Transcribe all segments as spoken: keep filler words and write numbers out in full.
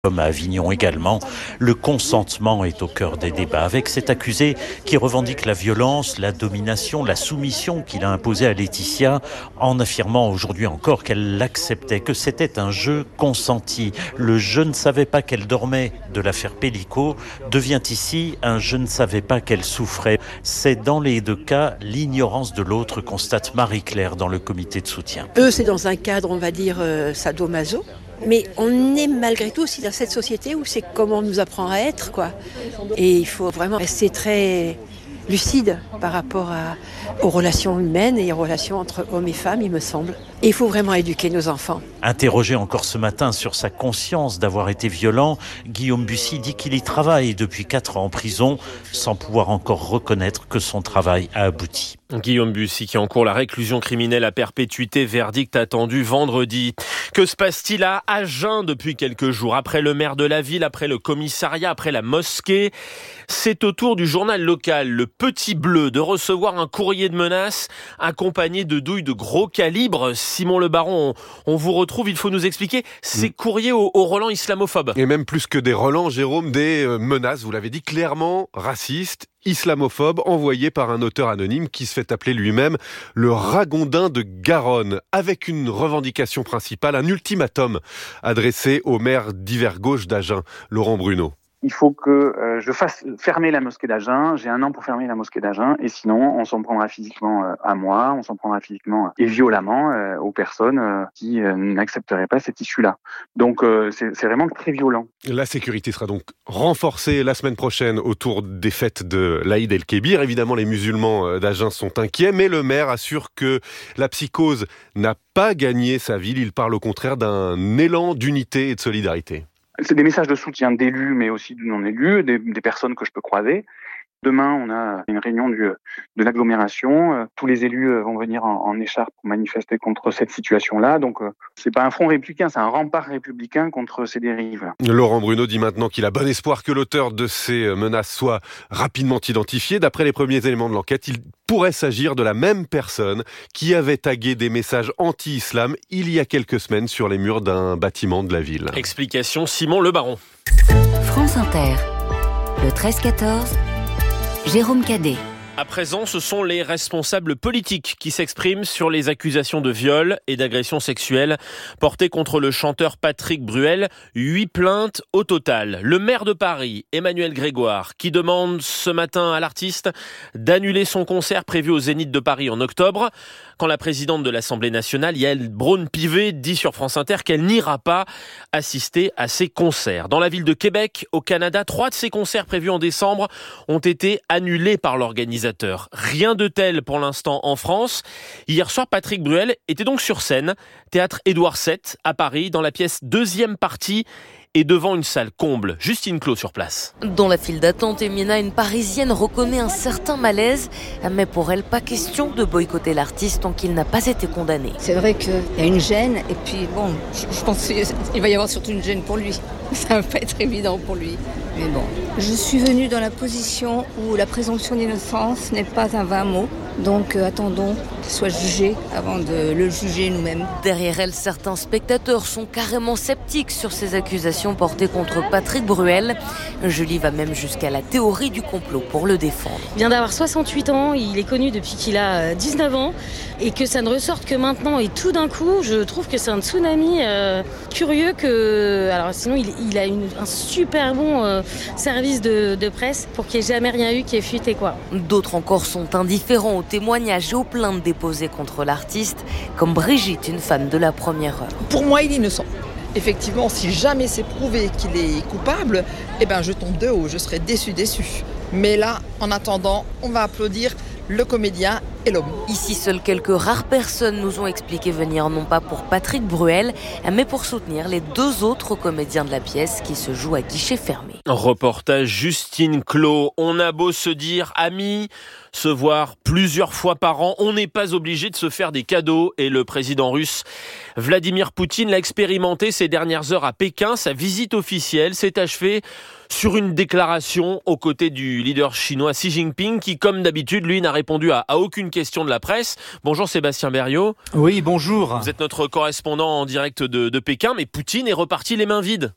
Comme à Avignon également, le consentement est au cœur des débats, avec cet accusé qui revendique la violence, la domination, la soumission qu'il a imposée à Laetitia, en affirmant aujourd'hui encore qu'elle l'acceptait, que c'était un jeu consenti. Le « je ne savais pas qu'elle dormait » de l'affaire Pellico devient ici un « je ne savais pas qu'elle souffrait ». C'est dans les deux cas l'ignorance de l'autre, constate Marie-Claire dans le comité de soutien. Eux, c'est dans un cadre, on va dire, euh, sadomaso. Mais on est malgré tout aussi dans cette société où c'est comme on nous apprend à être, quoi. Et il faut vraiment rester très lucide par rapport à, aux relations humaines et aux relations entre hommes et femmes, il me semble. Et il faut vraiment éduquer nos enfants. Interrogé encore ce matin sur sa conscience d'avoir été violent, Guillaume Bussy dit qu'il y travaille depuis quatre ans en prison sans pouvoir encore reconnaître que son travail a abouti. Guillaume Bussy qui encourt la réclusion criminelle à perpétuité, verdict attendu vendredi. Que se passe-t-il à Agen depuis quelques jours? Après le maire de la ville, après le commissariat, après la mosquée, c'est au tour du journal local, le Petit Bleu, de recevoir un courrier de menace accompagné de douilles de gros calibre. Simon Le Baron, on, on vous retrouve, il faut nous expliquer ces mmh. courriers au, au relent islamophobe. Et même plus que des relents, Jérôme, des euh, menaces, vous l'avez dit, clairement racistes, islamophobe, envoyé par un auteur anonyme qui se fait appeler lui-même le Ragondin de Garonne, avec une revendication principale, un ultimatum adressé au maire d'hiver gauche d'Agen, Laurent Bruno. Il faut que euh, je fasse fermer la mosquée d'Agen. J'ai un an pour fermer la mosquée d'Agen. Et sinon, on s'en prendra physiquement euh, à moi, on s'en prendra physiquement et violemment euh, aux personnes euh, qui euh, n'accepteraient pas cette issue-là. Donc, euh, c'est, c'est vraiment très violent. La sécurité sera donc renforcée la semaine prochaine autour des fêtes de l'Aïd el-Kébir. Évidemment, les musulmans d'Agen sont inquiets, mais le maire assure que la psychose n'a pas gagné sa ville. Il parle au contraire d'un élan d'unité et de solidarité. C'est des messages de soutien d'élus, mais aussi de non-élus, des, des personnes que je peux croiser. Demain, on a une réunion du, de l'agglomération. Tous les élus vont venir en, en écharpe pour manifester contre cette situation-là. Donc, c'est pas un front républicain, c'est un rempart républicain contre ces dérives. Laurent Bruno dit maintenant qu'il a bon espoir que l'auteur de ces menaces soit rapidement identifié. D'après les premiers éléments de l'enquête, il pourrait s'agir de la même personne qui avait tagué des messages anti-islam il y a quelques semaines sur les murs d'un bâtiment de la ville. Explication Simon Le Baron. France Inter, le treize quatorze. Jérôme Cadet. À présent, ce sont les responsables politiques qui s'expriment sur les accusations de viol et d'agression sexuelle portées contre le chanteur Patrick Bruel. Huit plaintes au total. Le maire de Paris, Emmanuel Grégoire, qui demande ce matin à l'artiste d'annuler son concert prévu au Zénith de Paris en octobre, quand la présidente de l'Assemblée nationale, Yael Braun-Pivet, dit sur France Inter qu'elle n'ira pas assister à ces concerts. Dans la ville de Québec, au Canada, trois de ces concerts prévus en décembre ont été annulés par l'organisateur. Rien de tel pour l'instant en France. Hier soir, Patrick Bruel était donc sur scène, théâtre Édouard sept à Paris, dans la pièce deuxième partie et devant une salle comble. Justine Clos sur place. Dans la file d'attente, Emina, une Parisienne, reconnaît un certain malaise, mais pour elle, pas question de boycotter l'artiste tant qu'il n'a pas été condamné. C'est vrai qu'il y a une gêne, et puis bon, je pense qu'il va y avoir surtout une gêne pour lui. Ça va pas être évident pour lui. Mais bon, je suis venue dans la position où la présomption d'innocence n'est pas un vain mot. Donc euh, attendons qu'il soit jugé avant de le juger nous-mêmes. Derrière elle, certains spectateurs sont carrément sceptiques sur ces accusations portées contre Patrick Bruel. Julie va même jusqu'à la théorie du complot pour le défendre. Il vient d'avoir soixante-huit ans, il est connu depuis qu'il a dix-neuf ans et que ça ne ressorte que maintenant et tout d'un coup, je trouve que c'est un tsunami euh, curieux que... Alors sinon, il, il a une, un super bon euh, service de, de presse pour qu'il n'y ait jamais rien eu qui ait fuité, quoi. D'autres encore sont indifférents aux témoignages et aux plaintes déposées contre l'artiste, comme Brigitte, une fan de la première heure. Pour moi, il est innocent. Effectivement, si jamais c'est prouvé qu'il est coupable, eh ben je tombe de haut, je serai déçu, déçu. Mais là, en attendant, on va applaudir le comédien et l'homme. Ici, seules quelques rares personnes nous ont expliqué venir non pas pour Patrick Bruel, mais pour soutenir les deux autres comédiens de la pièce qui se jouent à guichet fermé. Reportage Justine Clos. On a beau se dire amis, se voir plusieurs fois par an, on n'est pas obligé de se faire des cadeaux. Et le président russe Vladimir Poutine l'a expérimenté ces dernières heures à Pékin. Sa visite officielle s'est achevée sur une déclaration aux côtés du leader chinois Xi Jinping qui, comme d'habitude, lui, n'a répondu à, à aucune question de la presse. Bonjour Sébastien Berriot. Oui, bonjour. Vous êtes notre correspondant en direct de, de Pékin, mais Poutine est reparti les mains vides.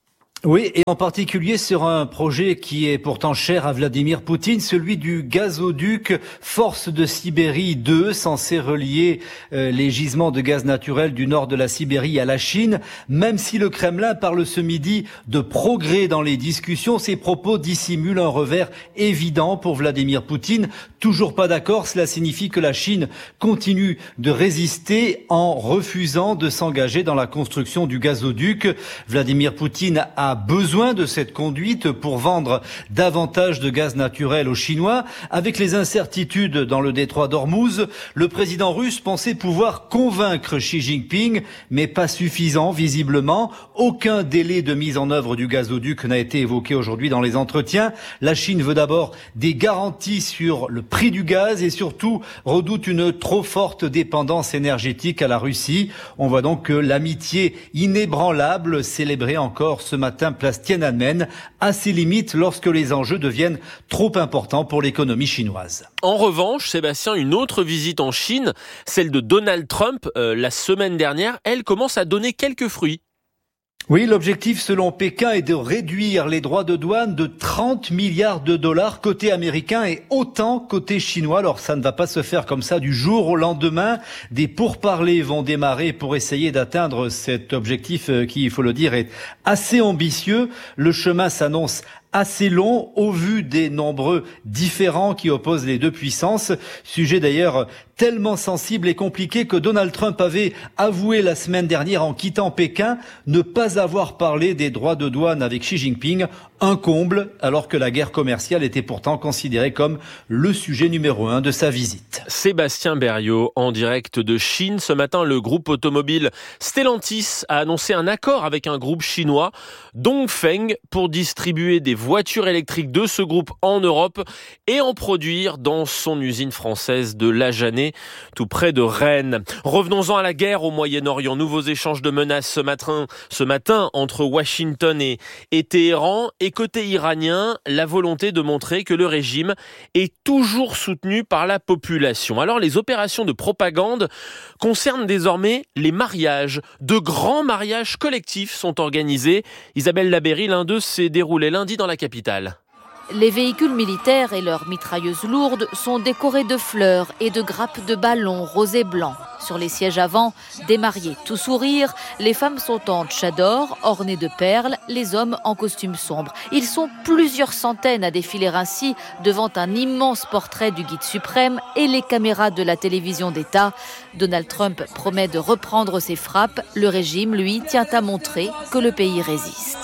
Oui, et en particulier sur un projet qui est pourtant cher à Vladimir Poutine, celui du gazoduc Force de Sibérie deux, censé relier euh, les gisements de gaz naturel du nord de la Sibérie à la Chine. Même si le Kremlin parle ce midi de progrès dans les discussions, ses propos dissimulent un revers évident pour Vladimir Poutine. Toujours pas d'accord, cela signifie que la Chine continue de résister en refusant de s'engager dans la construction du gazoduc. Vladimir Poutine a besoin de cette conduite pour vendre davantage de gaz naturel aux Chinois. Avec les incertitudes dans le détroit d'Ormuz, le président russe pensait pouvoir convaincre Xi Jinping, mais pas suffisant visiblement. Aucun délai de mise en œuvre du gazoduc n'a été évoqué aujourd'hui dans les entretiens. La Chine veut d'abord des garanties sur le prix du gaz et surtout redoute une trop forte dépendance énergétique à la Russie. On voit donc que l'amitié inébranlable célébrée encore ce matin place Tiananmen à ses limites lorsque les enjeux deviennent trop importants pour l'économie chinoise. En revanche, Sébastien, une autre visite en Chine, celle de Donald Trump euh, la semaine dernière, elle commence à donner quelques fruits. Oui, l'objectif selon Pékin est de réduire les droits de douane de trente milliards de dollars côté américain et autant côté chinois. Alors ça ne va pas se faire comme ça du jour au lendemain. Des pourparlers vont démarrer pour essayer d'atteindre cet objectif qui, il faut le dire, est assez ambitieux. Le chemin s'annonce assez long au vu des nombreux différends qui opposent les deux puissances. Sujet d'ailleurs tellement sensible et compliqué que Donald Trump avait avoué la semaine dernière en quittant Pékin ne pas avoir parlé des droits de douane avec Xi Jinping. Un comble, alors que la guerre commerciale était pourtant considérée comme le sujet numéro un de sa visite. Sébastien Berriot, en direct de Chine. Ce matin, le groupe automobile Stellantis a annoncé un accord avec un groupe chinois, Dongfeng, pour distribuer des voitures électriques de ce groupe en Europe et en produire dans son usine française de La Janée, tout près de Rennes. Revenons-en à la guerre au Moyen-Orient. Nouveaux échanges de menaces ce matin, ce matin entre Washington et, et Téhéran. Et côté iranien, la volonté de montrer que le régime est toujours soutenu par la population. Alors les opérations de propagande concernent désormais les mariages. De grands mariages collectifs sont organisés. Isabelle Labéry, l'un d'eux s'est déroulé lundi dans la capitale. Les véhicules militaires et leurs mitrailleuses lourdes sont décorés de fleurs et de grappes de ballons roses et blancs. Sur les sièges avant, des mariés tout sourire. Les femmes sont en tchador, ornées de perles, les hommes en costume sombre. Ils sont plusieurs centaines à défiler ainsi devant un immense portrait du guide suprême et les caméras de la télévision d'État. Donald Trump promet de reprendre ses frappes. Le régime, lui, tient à montrer que le pays résiste.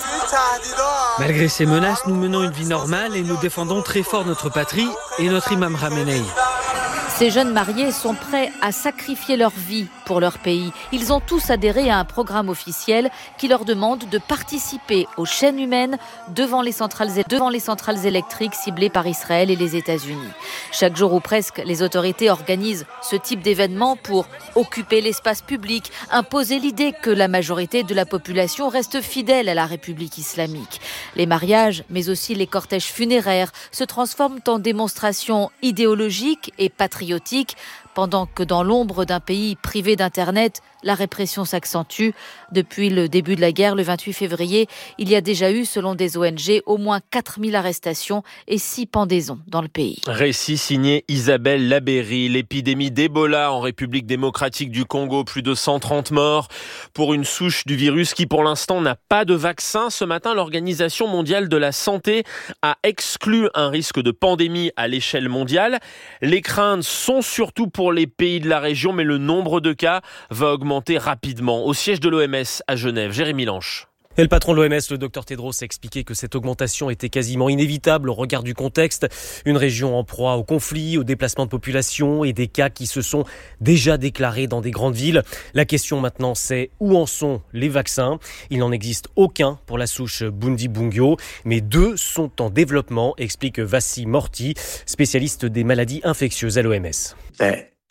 Malgré ces menaces, nous menons une vie normale et nous défendons très fort notre patrie et notre imam Khamenei. Ces jeunes mariés sont prêts à sacrifier leur vie pour leur pays. Ils ont tous adhéré à un programme officiel qui leur demande de participer aux chaînes humaines devant les centrales, devant les centrales électriques ciblées par Israël et les États-Unis. Chaque jour ou presque, les autorités organisent ce type d'événement pour occuper l'espace public, imposer l'idée que la majorité de la population reste fidèle à la République islamique. Les mariages, mais aussi les cortèges funéraires, se transforment en démonstrations idéologiques et patriotiques. Pendant que dans l'ombre d'un pays privé d'Internet, la répression s'accentue. Depuis le début de la guerre, le vingt-huit février, il y a déjà eu, selon des O N G, au moins quatre mille arrestations et six pendaisons dans le pays. Récit signé Isabelle Labéry. L'épidémie d'Ebola en République démocratique du Congo, plus de cent trente morts pour une souche du virus qui, pour l'instant, n'a pas de vaccin. Ce matin, l'Organisation mondiale de la santé a exclu un risque de pandémie à l'échelle mondiale. Les craintes sont surtout pour les pays de la région, mais le nombre de cas va augmenter rapidement. Au siège de l'O M S à Genève, Jérémy Lanche. Et le patron de l'O M S, le docteur Tedros, a expliqué que cette augmentation était quasiment inévitable au regard du contexte. Une région en proie au conflit, au déplacement de population et des cas qui se sont déjà déclarés dans des grandes villes. La question maintenant, c'est où en sont les vaccins ? Il n'en existe aucun pour la souche Bundibugyo, mais deux sont en développement, explique Vassi Morti, spécialiste des maladies infectieuses à l'O M S. The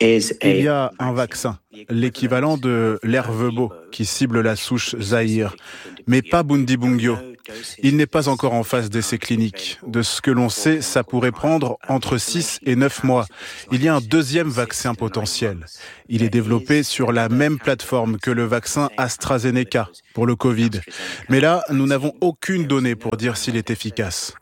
Il y a un vaccin, l'équivalent de l'Ervebo, qui cible la souche Zaïre, mais pas Bundibugyo. Il n'est pas encore en phase d'essai clinique. De ce que l'on sait, ça pourrait prendre entre six et neuf mois. Il y a un deuxième vaccin potentiel. Il est développé sur la même plateforme que le vaccin AstraZeneca pour le Covid. Mais là, nous n'avons aucune donnée pour dire s'il est efficace.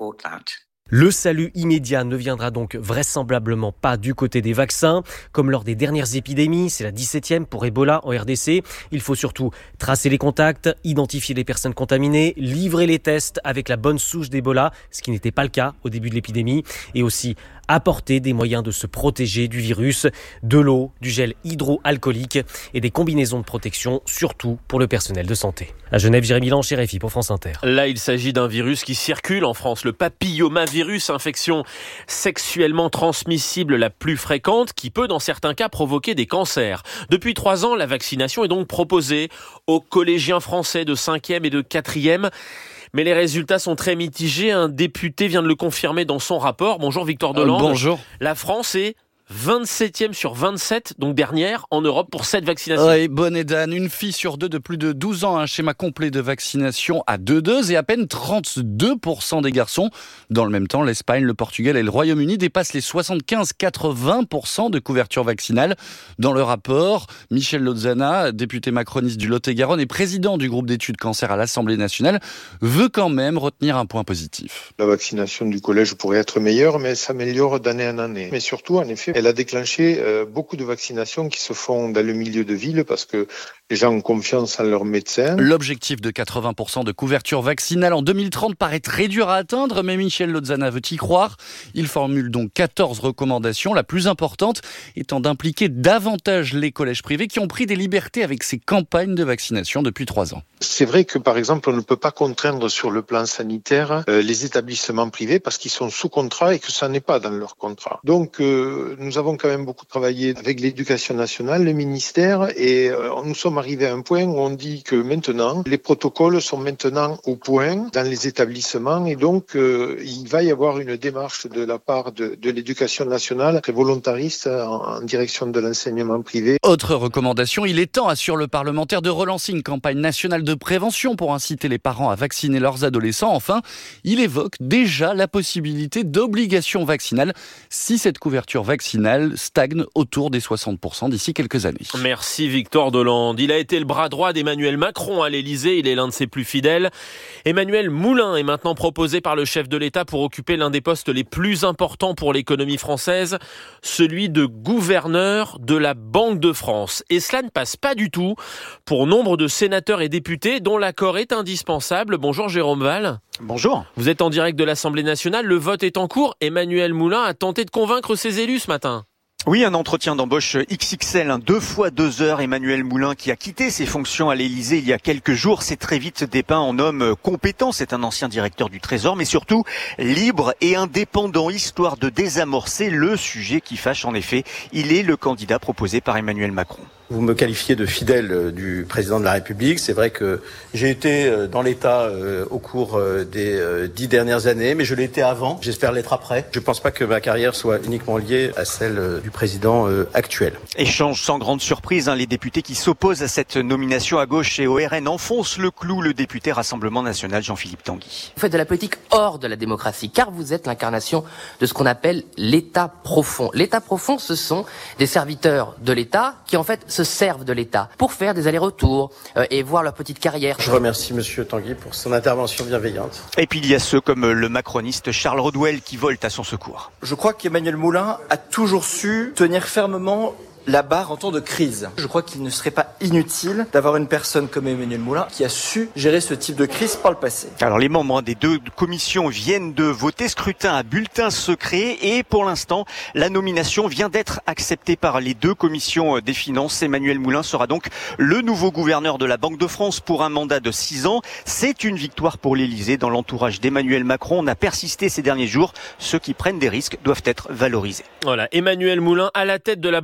Le salut immédiat ne viendra donc vraisemblablement pas du côté des vaccins. Comme lors des dernières épidémies, c'est la dix-septième pour Ebola en R D C. Il faut surtout tracer les contacts, identifier les personnes contaminées, livrer les tests avec la bonne souche d'Ebola, ce qui n'était pas le cas au début de l'épidémie, et aussi apporter des moyens de se protéger du virus, de l'eau, du gel hydroalcoolique et des combinaisons de protection, surtout pour le personnel de santé. À Genève, Jérémy Lange, R F I pour France Inter. Là, il s'agit d'un virus qui circule en France, le papillomavirus, infection sexuellement transmissible la plus fréquente, qui peut dans certains cas provoquer des cancers. Depuis trois ans, la vaccination est donc proposée aux collégiens français de cinquième et de quatrième. Mais les résultats sont très mitigés. Un député vient de le confirmer dans son rapport. Bonjour Victor Delande. Euh, bonjour. La France est vingt-septième sur vingt-sept, donc dernière en Europe pour cette vaccination. Oui, bonne et Dan, une fille sur deux de plus de douze ans a un schéma complet de vaccination à deux doses et à peine trente-deux pour cent des garçons. Dans le même temps, l'Espagne, le Portugal et le Royaume-Uni dépassent les soixante-quinze à quatre-vingts pour cent de couverture vaccinale. Dans le rapport, Michel Lozana, député macroniste du Lot-et-Garonne et président du groupe d'études cancer à l'Assemblée nationale, veut quand même retenir un point positif. La vaccination du collège pourrait être meilleure, mais elle s'améliore d'année en année. Mais surtout, en effet, elle a déclenché euh, beaucoup de vaccinations qui se font dans le milieu de ville parce que les gens ont confiance en leurs médecins. L'objectif de quatre-vingts pour cent de couverture vaccinale en deux mille trente paraît très dur à atteindre, mais Michel Lozana veut y croire. Il formule donc quatorze recommandations, la plus importante étant d'impliquer davantage les collèges privés qui ont pris des libertés avec ces campagnes de vaccination depuis trois ans. C'est vrai que par exemple, on ne peut pas contraindre sur le plan sanitaire euh, les établissements privés parce qu'ils sont sous contrat et que ça n'est pas dans leur contrat. Donc euh, nous avons quand même beaucoup travaillé avec l'éducation nationale, le ministère, et euh, nous sommes arrivés à un point où on dit que maintenant, les protocoles sont maintenant au point dans les établissements et donc euh, il va y avoir une démarche de la part de, de l'éducation nationale très volontariste en, en direction de l'enseignement privé. Autre recommandation, il est temps, assure le parlementaire, de relancer une campagne nationale de prévention pour inciter les parents à vacciner leurs adolescents. Enfin, il évoque déjà la possibilité d'obligation vaccinale si cette couverture vaccinale stagne autour des soixante pour cent d'ici quelques années. Merci Victor Delande. Il a été le bras droit d'Emmanuel Macron à l'Élysée. Il est l'un de ses plus fidèles. Emmanuel Moulin est maintenant proposé par le chef de l'État pour occuper l'un des postes les plus importants pour l'économie française, celui de gouverneur de la Banque de France. Et cela ne passe pas du tout pour nombre de sénateurs et députés dont l'accord est indispensable. Bonjour Jérôme Val. Bonjour. Vous êtes en direct de l'Assemblée nationale. Le vote est en cours. Emmanuel Moulin a tenté de convaincre ses élus ce matin. Oui, un entretien d'embauche X X L, hein, deux fois deux heures. Emmanuel Moulin, qui a quitté ses fonctions à l'Élysée il y a quelques jours, s'est très vite dépeint en homme compétent. C'est un ancien directeur du Trésor, mais surtout libre et indépendant, histoire de désamorcer le sujet qui fâche. En effet, il est le candidat proposé par Emmanuel Macron. Vous me qualifiez de fidèle du président de la République. C'est vrai que j'ai été dans l'État au cours des dix dernières années, mais je l'ai été avant. J'espère l'être après. Je ne pense pas que ma carrière soit uniquement liée à celle du président actuel. Échange sans grande surprise, hein, les députés qui s'opposent à cette nomination à gauche et au R N enfoncent le clou. Le député Rassemblement National Jean-Philippe Tanguy. Vous faites de la politique hors de la démocratie, car vous êtes l'incarnation de ce qu'on appelle l'État profond. L'État profond, ce sont des serviteurs de l'État qui en fait se servent de l'État pour faire des allers-retours euh, et voir leur petite carrière. Je remercie Monsieur Tanguy pour son intervention bienveillante. Et puis il y a ceux comme le macroniste Charles Rodwell qui volent à son secours. Je crois qu'Emmanuel Moulin a toujours su tenir fermement la barre en temps de crise. Je crois qu'il ne serait pas inutile d'avoir une personne comme Emmanuel Moulin qui a su gérer ce type de crise par le passé. Alors les membres des deux commissions viennent de voter, scrutin à bulletin secret, et pour l'instant la nomination vient d'être acceptée par les deux commissions des finances. Emmanuel Moulin sera donc le nouveau gouverneur de la Banque de France pour un mandat de six ans. C'est une victoire pour l'Élysée. Dans l'entourage d'Emmanuel Macron, on a persisté ces derniers jours. Ceux qui prennent des risques doivent être valorisés. Voilà, Emmanuel Moulin à la tête de la Banque de France.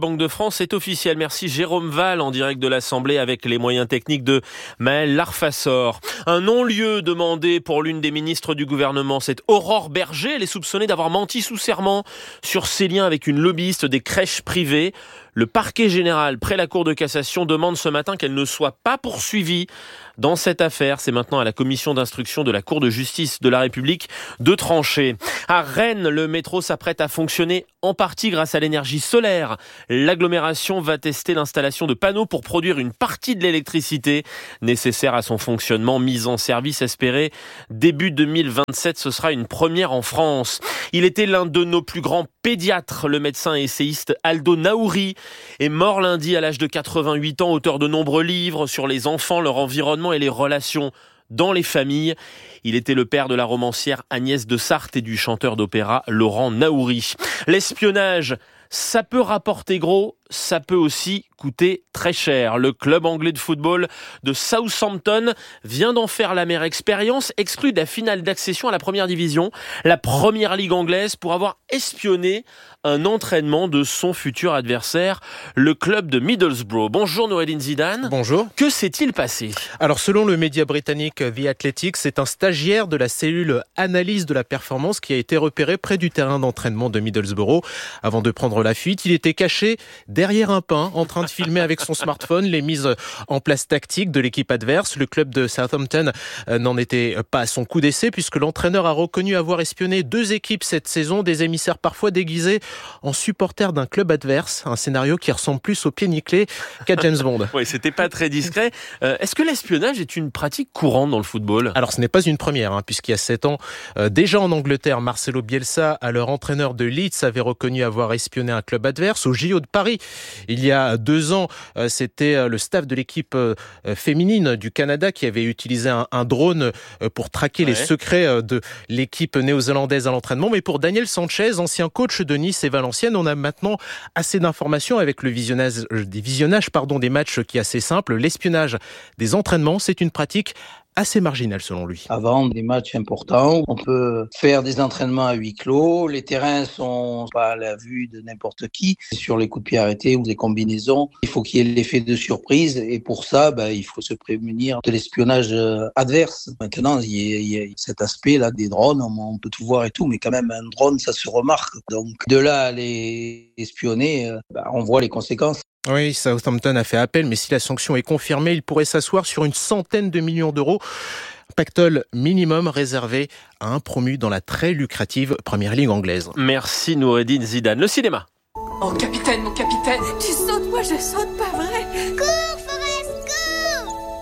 France est officielle. Merci Jérôme Val en direct de l'Assemblée avec les moyens techniques de Maël Larfassor. Un non-lieu demandé pour l'une des ministres du gouvernement, c'est Aurore Berger. Elle est soupçonnée d'avoir menti sous serment sur ses liens avec une lobbyiste des crèches privées. Le parquet général près la Cour de cassation demande ce matin qu'elle ne soit pas poursuivie dans cette affaire. C'est maintenant à la commission d'instruction de la Cour de justice de la République de trancher. À Rennes, le métro s'apprête à fonctionner en partie grâce à l'énergie solaire. L'agglomération va tester l'installation de panneaux pour produire une partie de l'électricité nécessaire à son fonctionnement. Mise en service espérée début deux mille vingt-sept, ce sera une première en France. Il était l'un de nos plus grands pédiatres, le médecin et essayiste Aldo Naouri, est mort lundi à l'âge de quatre-vingt-huit ans, auteur de nombreux livres sur les enfants, leur environnement et les relations dans les familles. Il était le père de la romancière Agnès de Sarthe et du chanteur d'opéra Laurent Naouri. L'espionnage, ça peut rapporter gros, ça peut aussi coûter très cher. Le club anglais de football de Southampton vient d'en faire l'amère expérience, exclu de la finale d'accession à la première division, la première ligue anglaise, pour avoir espionné un entraînement de son futur adversaire, le club de Middlesbrough. Bonjour Noureddine Zidane. Bonjour. Que s'est-il passé ? Alors selon le média britannique The Athletic, c'est un stagiaire de la cellule analyse de la performance qui a été repéré près du terrain d'entraînement de Middlesbrough. Avant de prendre la fuite, il était caché derrière un pin, en train de filmer avec son smartphone les mises en place tactiques de l'équipe adverse. Le club de Southampton n'en était pas à son coup d'essai puisque l'entraîneur a reconnu avoir espionné deux équipes cette saison, des émissaires parfois déguisés en supporters d'un club adverse. Un scénario qui ressemble plus au pied nickelé qu'à James Bond. Oui, c'était pas très discret. Euh, est-ce que l'espionnage est une pratique courante dans le football ? Alors ce n'est pas une première, hein, puisqu'il y a sept ans, euh, déjà en Angleterre, Marcelo Bielsa, alors entraîneur de Leeds, avait reconnu avoir espionné un club adverse au J O de Paris. Il y a deux ans, euh, c'était le staff de l'équipe euh, féminine du Canada qui avait utilisé un, un drone euh, pour traquer ouais. les secrets euh, de l'équipe néo-zélandaise à l'entraînement. Mais pour Daniel Sanchez, ancien coach de Nice et Valenciennes, on a maintenant assez d'informations avec le visionnage, des visionnages pardon, des matchs qui est assez simple. L'espionnage des entraînements, c'est une pratique assez marginal selon lui. Avant des matchs importants, on peut faire des entraînements à huis clos. Les terrains sont pas à la vue de n'importe qui. Sur les coups de pied arrêtés ou des combinaisons, il faut qu'il y ait l'effet de surprise et pour ça, ben, il faut se prémunir de l'espionnage adverse. Maintenant, il y a, il y a cet aspect-là des drones, on peut tout voir et tout, mais quand même un drone, ça se remarque. Donc de là à les espionner, ben, on voit les conséquences. Oui, Southampton a fait appel, mais si la sanction est confirmée, il pourrait s'asseoir sur une centaine de millions d'euros. Pactole minimum réservé à un promu dans la très lucrative Première Ligue anglaise. Merci Noureddine Zidane. Le cinéma. Oh capitaine, mon capitaine, tu sautes, moi je saute, pas vrai ? Cours, Forrest, cours !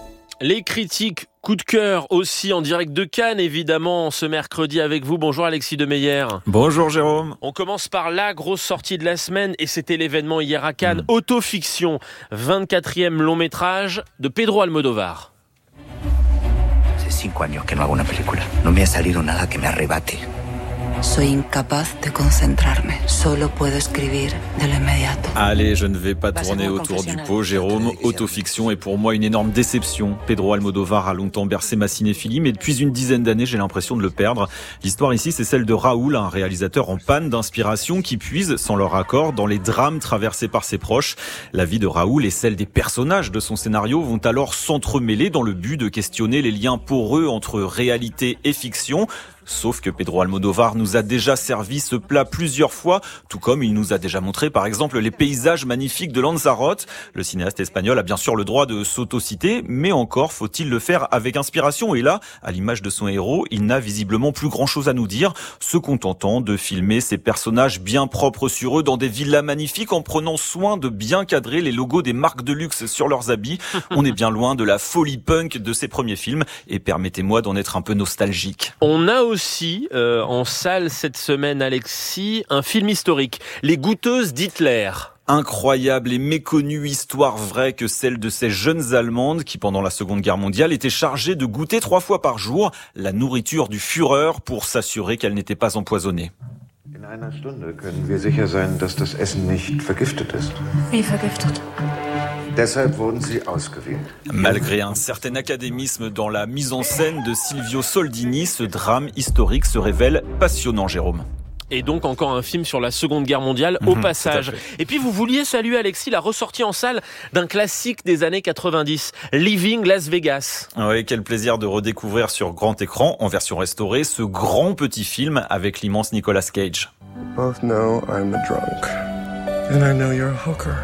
Les critiques, coup de cœur aussi en direct de Cannes, évidemment, ce mercredi avec vous. Bonjour Alexis Demeyer. Bonjour Jérôme. On commence par la grosse sortie de la semaine et c'était l'événement hier à Cannes. Mmh. Autofiction, vingt-quatrième long métrage de Pedro Almodóvar. Hace cinco años que no hago una película. No me ha salido nada que me arrebate. Soy incapaz de concentrarme. Solo puedo escribir de lo inmediato. Allez, je ne vais pas tourner autour du pot, Jérôme. Autofiction est pour moi une énorme déception. Pedro Almodóvar a longtemps bercé ma cinéphilie, mais depuis une dizaine d'années, j'ai l'impression de le perdre. L'histoire ici, c'est celle de Raoul, un réalisateur en panne d'inspiration qui puise, sans leur accord, dans les drames traversés par ses proches. La vie de Raoul et celle des personnages de son scénario vont alors s'entremêler dans le but de questionner les liens poreux entre réalité et fiction. Sauf que Pedro Almodóvar nous a déjà servi ce plat plusieurs fois, tout comme il nous a déjà montré par exemple les paysages magnifiques de Lanzarote. Le cinéaste espagnol a bien sûr le droit de s'autociter, mais encore faut-il le faire avec inspiration. Et là, à l'image de son héros, il n'a visiblement plus grand-chose à nous dire, se contentant de filmer ses personnages bien propres sur eux dans des villas magnifiques en prenant soin de bien cadrer les logos des marques de luxe sur leurs habits. On est bien loin de la folie punk de ses premiers films et permettez-moi d'en être un peu nostalgique. On a aussi euh, en salle cette semaine, Alexis, un film historique, Les Goûteuses d'Hitler. Incroyable et méconnue histoire vraie que celle de ces jeunes Allemandes qui, pendant la Seconde Guerre mondiale, étaient chargées de goûter trois fois par jour la nourriture du Führer pour s'assurer qu'elle n'était pas empoisonnée. In einer Stunde können wir sicher sein, dass das Essen nicht vergiftet ist. Wie vergiftet? Deshalb wurden sie ausgewählt. Malgré un certain académisme dans la mise en scène de Silvio Soldini, ce drame historique se révèle passionnant, Jérôme. Et donc encore un film sur la Seconde Guerre mondiale mmh, au passage. Et puis vous vouliez saluer, Alexis, la ressortie en salle d'un classique des années quatre-vingt-dix, Leaving Las Vegas. Oui, quel plaisir de redécouvrir sur grand écran, en version restaurée, ce grand petit film avec l'immense Nicolas Cage. We both know I'm a drunk, and I know you're a hooker.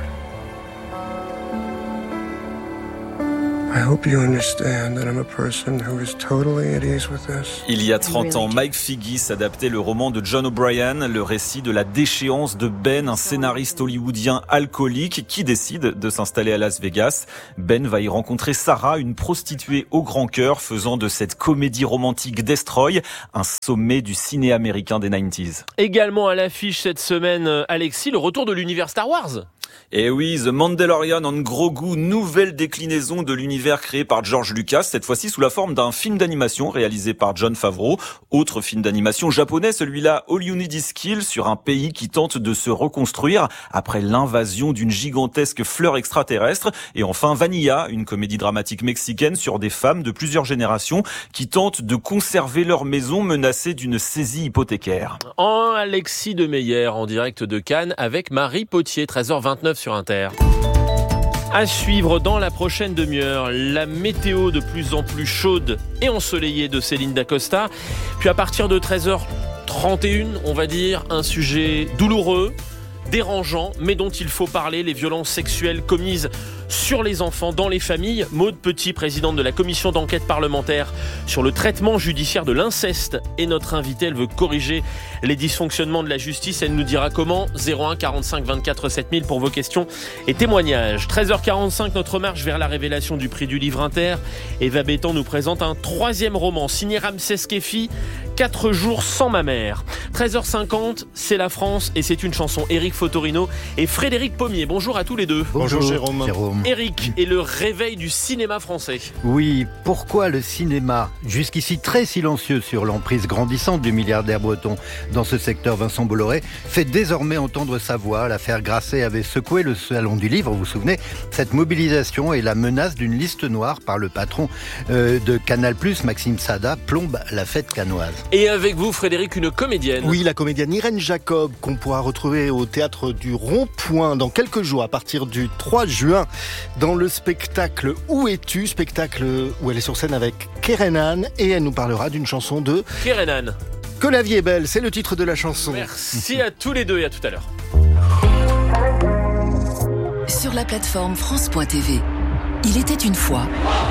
I hope you understand that I'm a person who is totally at ease with this. Il y a trente ans, Mike Figgis adaptait le roman de John O'Brien, le récit de la déchéance de Ben, un scénariste hollywoodien alcoolique qui décide de s'installer à Las Vegas. Ben va y rencontrer Sarah, une prostituée au grand cœur, faisant de cette comédie romantique Destroy un sommet du ciné américain des quatre-vingt-dix. Également à l'affiche cette semaine, Alexis, le retour de l'univers Star Wars. Et oui, The Mandalorian en gros goût, nouvelle déclinaison de l'univers créé par George Lucas, cette fois-ci sous la forme d'un film d'animation réalisé par Jon Favreau. Autre film d'animation japonais, celui-là All You Need Is Kill, sur un pays qui tente de se reconstruire après l'invasion d'une gigantesque fleur extraterrestre. Et enfin Vanilla, une comédie dramatique mexicaine sur des femmes de plusieurs générations qui tentent de conserver leur maison menacée d'une saisie hypothécaire. En Alexis de Meyer, en direct de Cannes avec Marie Potier, treize heures vingt-neuf sur Inter. À suivre dans la prochaine demi-heure, la météo de plus en plus chaude et ensoleillée de Céline Dacosta. Puis à partir de treize heures trente et une, on va dire, un sujet douloureux, dérangeant, mais dont il faut parler, les violences sexuelles commises sur les enfants dans les familles. Maude Petit, présidente de la commission d'enquête parlementaire sur le traitement judiciaire de l'inceste, est notre invitée. Elle veut corriger les dysfonctionnements de la justice. Elle nous dira comment. zéro un quarante-cinq vingt-quatre sept mille pour vos questions et témoignages. treize heures quarante-cinq, notre marche vers la révélation du prix du livre Inter. Eva Bétan nous présente un troisième roman signé Ramsès Kefi, Quatre jours sans ma mère. treize heures cinquante, c'est la France et c'est une chanson. Éric Fotorino et Frédéric Pommier. Bonjour à tous les deux. Bonjour, Bonjour Jérôme. Jérôme. Éric, et le réveil du cinéma français. Oui, pourquoi le cinéma, jusqu'ici très silencieux sur l'emprise grandissante du milliardaire breton dans ce secteur, Vincent Bolloré, fait désormais entendre sa voix. L'affaire Grasset avait secoué le salon du livre, vous vous souvenez. Cette mobilisation et la menace d'une liste noire par le patron euh, de Canal plus, Maxime Sada, plombe la fête cannoise. Et avec vous, Frédéric, une comédienne. Oui, la comédienne Irène Jacob, qu'on pourra retrouver au théâtre du Rond-Point dans quelques jours, à partir du trois juin, dans le spectacle Où es-tu, spectacle où elle est sur scène avec Kerenan, et elle nous parlera d'une chanson de Kerenan. Que la vie est belle, c'est le titre de la chanson. Merci à tous les deux et à tout à l'heure. Sur la plateforme France point T V, il était une fois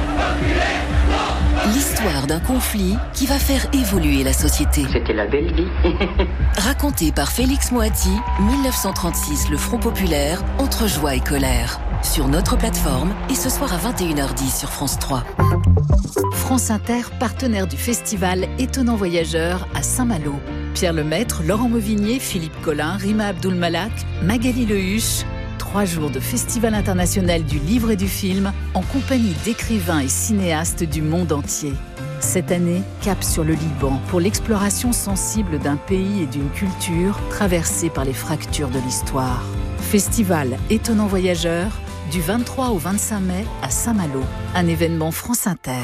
l'histoire d'un conflit qui va faire évoluer la société. C'était la belle vie. Raconté par Félix Moati, dix-neuf cent trente-six, le Front populaire, entre joie et colère. Sur notre plateforme et ce soir à vingt et une heures dix sur France trois. France Inter, partenaire du festival Étonnant Voyageur à Saint-Malo. Pierre Lemaître, Laurent Mauvignier, Philippe Collin, Rima Abdul-Malak, Magali Lehuche. Trois jours de Festival international du livre et du film en compagnie d'écrivains et cinéastes du monde entier. Cette année, cap sur le Liban pour l'exploration sensible d'un pays et d'une culture traversée par les fractures de l'histoire. Festival Étonnant Voyageur, du vingt-trois au vingt-cinq mai à Saint-Malo. Un événement France Inter.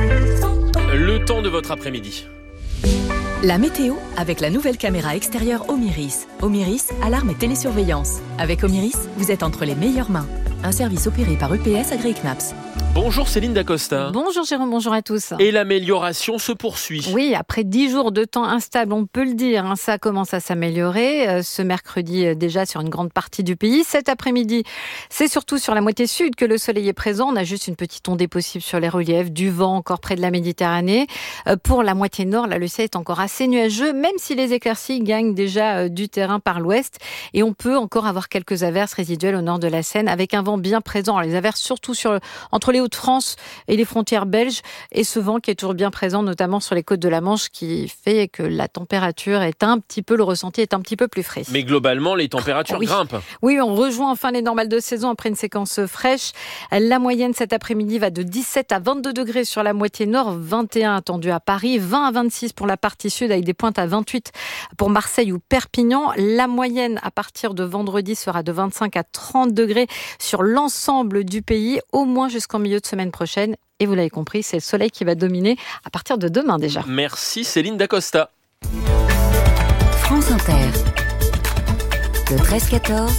Le temps de votre après-midi. La météo avec la nouvelle caméra extérieure Omiris. Omiris, alarme et télésurveillance. Avec Omiris, vous êtes entre les meilleures mains. Un service opéré par E P S AgriCnaps. Bonjour Céline Dacosta. Bonjour Jérôme, bonjour à tous. Et l'amélioration se poursuit. Oui, après dix jours de temps instable, on peut le dire, hein, ça commence à s'améliorer. Euh, ce mercredi euh, déjà sur une grande partie du pays. Cet après-midi, c'est surtout sur la moitié sud que le soleil est présent. On a juste une petite ondée possible sur les reliefs, du vent encore près de la Méditerranée. Euh, pour la moitié nord, là, le ciel est encore assez nuageux, même si les éclaircies gagnent déjà euh, du terrain par l'ouest. Et on peut encore avoir quelques averses résiduelles au nord de la Seine, avec un vent bien présent. Alors, les averses surtout sur, entre les Hauts-de-France et les frontières belges, et ce vent qui est toujours bien présent, notamment sur les côtes de la Manche, qui fait que la température est un petit peu, le ressenti est un petit peu plus frais. Mais globalement, les températures oui. grimpent. Oui, on rejoint enfin les normales de saison après une séquence fraîche. La moyenne cet après-midi va de dix-sept à vingt-deux degrés sur la moitié nord, vingt et un attendu à Paris, vingt à vingt-six pour la partie sud, avec des pointes à vingt-huit pour Marseille ou Perpignan. La moyenne à partir de vendredi sera de vingt-cinq à trente degrés sur l'ensemble du pays, au moins jusqu'en milieu de semaine prochaine. Et vous l'avez compris, c'est le soleil qui va dominer à partir de demain déjà. Merci Céline Dacosta. France Inter. Le treize quatorze,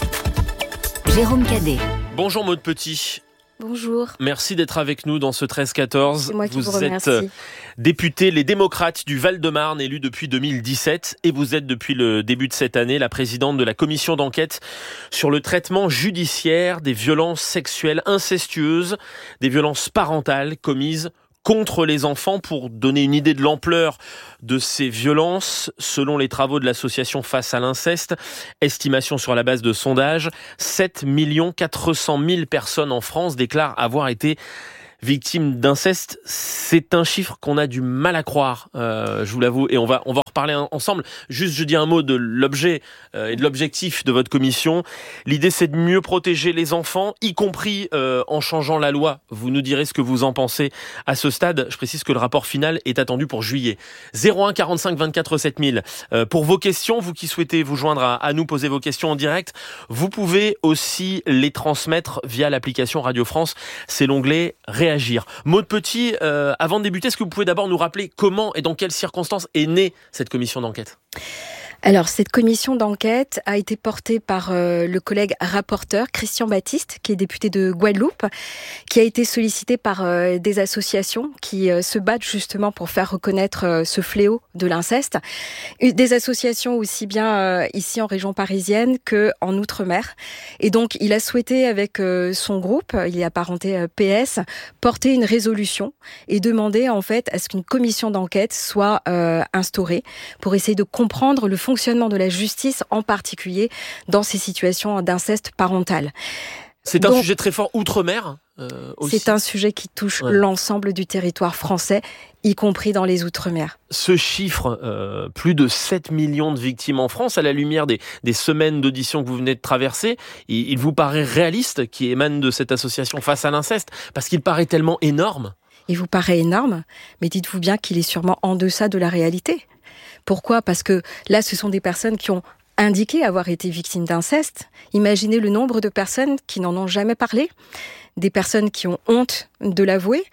Jérôme Cadet. Bonjour Maud Petit. Bonjour. Merci d'être avec nous dans ce treize quatorze. C'est moi qui vous, vous remercie. êtes député Les Démocrates du Val-de-Marne, élu depuis deux mille dix-sept, et vous êtes depuis le début de cette année la présidente de la commission d'enquête sur le traitement judiciaire des violences sexuelles incestueuses, des violences parentales commises contre les enfants. Pour donner une idée de l'ampleur de ces violences, selon les travaux de l'association Face à l'inceste, estimation sur la base de sondages, sept millions quatre cent mille personnes en France déclarent avoir été victimes d'inceste. C'est un chiffre qu'on a du mal à croire, euh, je vous l'avoue, et on va on va en reparler ensemble. Juste, je dis un mot de l'objet euh, et de l'objectif de votre commission. L'idée, c'est de mieux protéger les enfants, y compris euh, en changeant la loi. Vous nous direz ce que vous en pensez à ce stade. Je précise que le rapport final est attendu pour juillet. zéro un quarante-cinq vingt-quatre sept mille. Euh, pour vos questions, vous qui souhaitez vous joindre à, à nous, poser vos questions en direct, vous pouvez aussi les transmettre via l'application Radio France. C'est l'onglet Réagir. Maud Petit, euh, avant de débuter, est-ce que vous pouvez d'abord nous rappeler comment et dans quelles circonstances est née cette commission d'enquête ? Alors, cette commission d'enquête a été portée par euh, le collègue rapporteur Christian Baptiste, qui est député de Guadeloupe, qui a été sollicité par euh, des associations qui euh, se battent justement pour faire reconnaître euh, ce fléau de l'inceste. Des associations aussi bien euh, ici en région parisienne qu'en Outre-mer. Et donc, il a souhaité, avec euh, son groupe, il est apparenté euh, P S, porter une résolution et demander en fait à ce qu'une commission d'enquête soit euh, instaurée pour essayer de comprendre le fond fonctionnement de la justice, en particulier dans ces situations d'inceste parental. C'est Donc, un sujet très fort outre-mer euh, aussi. C'est un sujet qui touche ouais. l'ensemble du territoire français, y compris dans les outre-mer. Ce chiffre, euh, plus de sept millions de victimes en France, à la lumière des, des semaines d'audition que vous venez de traverser, il, il vous paraît réaliste, qui émane de cette association Face à l'inceste, parce qu'il paraît tellement énorme? Il vous paraît énorme, mais dites-vous bien qu'il est sûrement en deçà de la réalité. Pourquoi ? Parce que là, ce sont des personnes qui ont indiqué avoir été victimes d'inceste. Imaginez le nombre de personnes qui n'en ont jamais parlé, des personnes qui ont honte de l'avouer,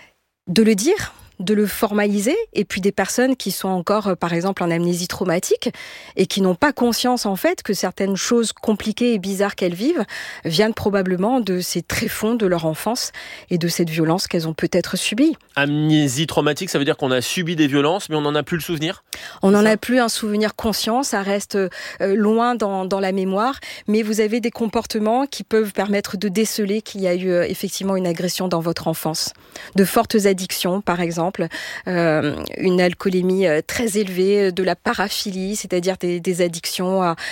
de le dire, de le formaliser, et puis des personnes qui sont encore, par exemple, en amnésie traumatique et qui n'ont pas conscience, en fait, que certaines choses compliquées et bizarres qu'elles vivent viennent probablement de ces tréfonds de leur enfance et de cette violence qu'elles ont peut-être subie. Amnésie traumatique, ça veut dire qu'on a subi des violences, mais on n'en a plus le souvenir ? On n'en a plus un souvenir conscient, ça reste euh, loin dans, dans la mémoire, mais vous avez des comportements qui peuvent permettre de déceler qu'il y a eu euh, effectivement une agression dans votre enfance. De fortes addictions, par exemple, Euh, une alcoolémie très élevée, de la paraphilie, c'est-à-dire des, des addictions à,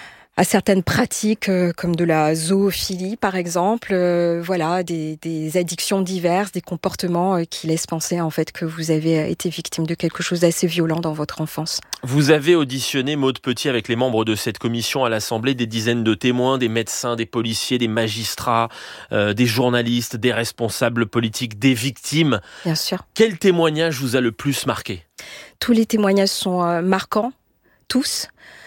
à certaines pratiques euh, comme de la zoophilie par exemple, euh, voilà, des, des addictions diverses, des comportements euh, qui laissent penser en fait que vous avez été victime de quelque chose d'assez violent dans votre enfance. Vous avez auditionné, Maud Petit, avec les membres de cette commission à l'Assemblée, des dizaines de témoins, des médecins, des policiers, des magistrats, euh, des journalistes, des responsables politiques, des victimes. Bien sûr. Quel témoignage vous a le plus marqué ? Tous les témoignages sont euh, marquants, tous.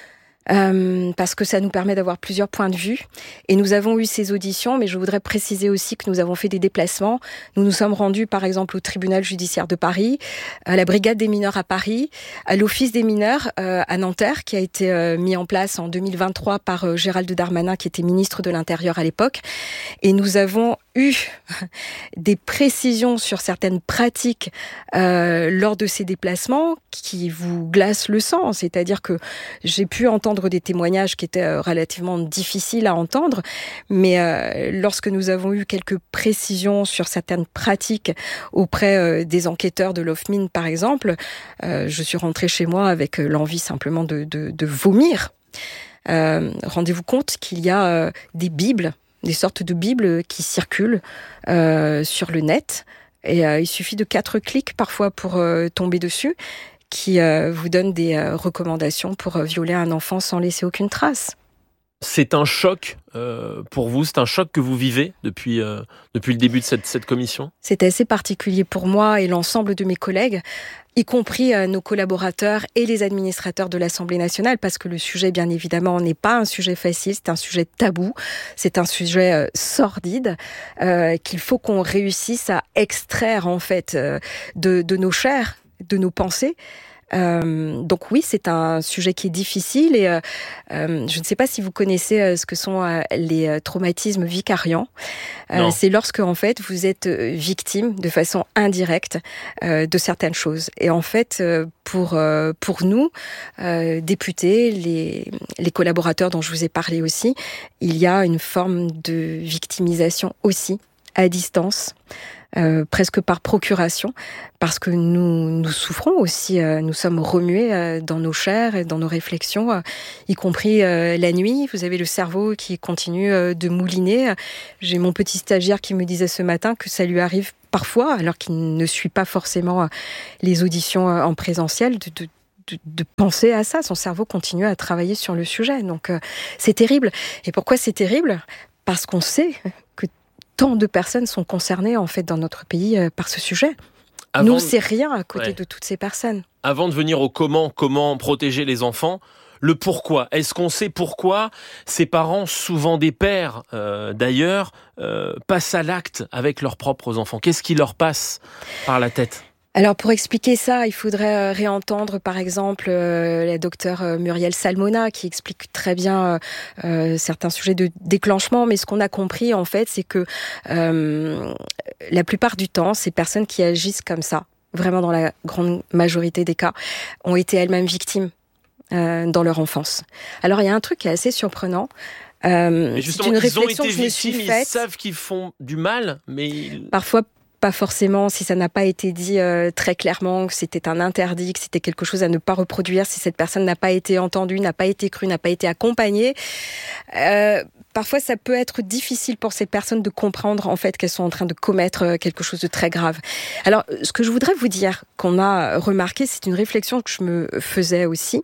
Euh, parce que ça nous permet d'avoir plusieurs points de vue. Et nous avons eu ces auditions, mais je voudrais préciser aussi que nous avons fait des déplacements. Nous nous sommes rendus, par exemple, au tribunal judiciaire de Paris, à la brigade des mineurs à Paris, à l'office des mineurs euh, à Nanterre, qui a été euh, mis en place en deux mille vingt-trois par euh, Gérald Darmanin, qui était ministre de l'Intérieur à l'époque. Et nous avons eu des précisions sur certaines pratiques euh, lors de ces déplacements qui vous glacent le sang. C'est-à-dire que j'ai pu entendre des témoignages qui étaient relativement difficiles à entendre, mais euh, lorsque nous avons eu quelques précisions sur certaines pratiques auprès euh, des enquêteurs de l'O F M I N, par exemple, euh, je suis rentrée chez moi avec l'envie simplement de, de, de vomir. Euh, rendez-vous compte qu'il y a euh, des bibles, des sortes de bibles qui circulent euh, sur le net, et euh, il suffit de quatre clics parfois pour euh, tomber dessus, qui euh, vous donne des euh, recommandations pour euh, violer un enfant sans laisser aucune trace. C'est un choc euh, pour vous, c'est un choc que vous vivez depuis, euh, depuis le début de cette, cette commission ? C'est assez particulier pour moi et l'ensemble de mes collègues, y compris euh, nos collaborateurs et les administrateurs de l'Assemblée nationale, parce que le sujet, bien évidemment, n'est pas un sujet facile, c'est un sujet tabou, c'est un sujet euh, sordide, euh, qu'il faut qu'on réussisse à extraire, en fait, euh, de, de nos chairs, de nos pensées, Euh, donc oui, c'est un sujet qui est difficile et euh, euh, je ne sais pas si vous connaissez euh, ce que sont euh, les euh, traumatismes vicariants. Euh, c'est lorsque en fait vous êtes victime de façon indirecte euh, de certaines choses. Et en fait, euh, pour euh, pour nous, euh, députés, les les collaborateurs dont je vous ai parlé aussi, il y a une forme de victimisation aussi à distance. Euh, presque par procuration, parce que nous, nous souffrons aussi, euh, nous sommes remués euh, dans nos chairs et dans nos réflexions, euh, y compris euh, la nuit. Vous avez le cerveau qui continue euh, de mouliner. J'ai mon petit stagiaire qui me disait ce matin que ça lui arrive parfois, alors qu'il ne suit pas forcément euh, les auditions euh, en présentiel, de, de De, de penser à ça. Son cerveau continue à travailler sur le sujet. Donc, euh, c'est terrible. Et pourquoi c'est terrible ? Parce qu'on sait que tant de personnes sont concernées, en fait, dans notre pays euh, par ce sujet. Avant Nous, c'est rien à côté ouais. de toutes ces personnes. Avant de venir au comment, comment protéger les enfants, le pourquoi. Est-ce qu'on sait pourquoi ces parents, souvent des pères euh, d'ailleurs, euh, passent à l'acte avec leurs propres enfants ? Qu'est-ce qui leur passe par la tête ? Alors pour expliquer ça, il faudrait réentendre par exemple euh, la docteure Muriel Salmona qui explique très bien euh, certains sujets de déclenchement, mais ce qu'on a compris en fait, c'est que euh, la plupart du temps, ces personnes qui agissent comme ça, vraiment dans la grande majorité des cas, ont été elles-mêmes victimes euh, dans leur enfance. Alors il y a un truc qui est assez surprenant. Euh, mais justement, c'est une ils ont réflexion été que je me suis victimes, faite. Ils savent qu'ils font du mal, mais... Ils... Parfois, pas forcément, si ça n'a pas été dit euh, très clairement, que c'était un interdit, que c'était quelque chose à ne pas reproduire, si cette personne n'a pas été entendue, n'a pas été crue, n'a pas été accompagnée. Euh, parfois, ça peut être difficile pour ces personnes de comprendre en fait qu'elles sont en train de commettre quelque chose de très grave. Alors, ce que je voudrais vous dire, qu'on a remarqué, c'est une réflexion que je me faisais aussi.